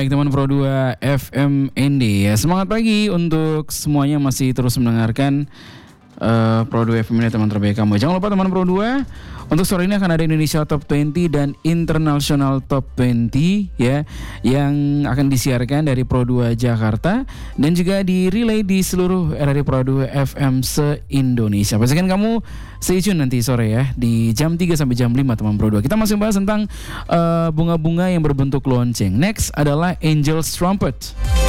baik teman Pro 2 FM ND ya. Semangat pagi untuk semuanya masih terus mendengarkan Pro 2 FM ini teman terbaik kamu. Jangan lupa teman Pro 2, untuk sore ini akan ada Indonesia Top 20 dan International Top 20 ya, yang akan disiarkan dari Pro 2 Jakarta dan juga di relay di seluruh RRI Pro 2 FM se-Indonesia. Pastikan kamu stay tune nanti sore ya di jam 3 sampai jam 5 teman Pro 2. Kita masih bahas tentang bunga-bunga yang berbentuk lonceng. Next adalah Angel's Trumpet.